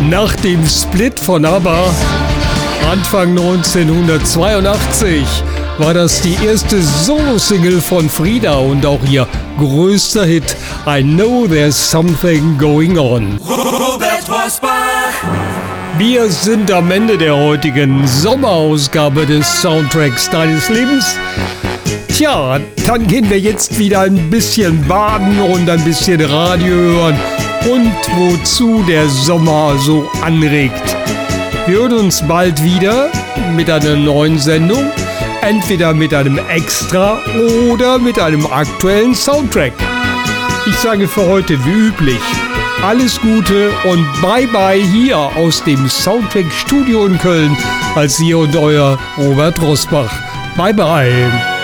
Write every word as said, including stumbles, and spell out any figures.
Nach dem Split von ABBA Anfang neunzehnhundertzweiundachtzig war das die erste Solo-Single von Frida und auch ihr größter Hit I Know There's Something Going On. Robert Rosbach. Wir sind am Ende der heutigen Sommerausgabe des Soundtracks deines Lebens. Tja, dann gehen wir jetzt wieder ein bisschen baden und ein bisschen Radio hören und wozu der Sommer so anregt. Wir hören uns bald wieder mit einer neuen Sendung, entweder mit einem Extra oder mit einem aktuellen Soundtrack. Ich sage für heute wie üblich, alles Gute und bye bye hier aus dem Soundtrack Studio in Köln als ihr und euer Robert Rosbach. Bye bye.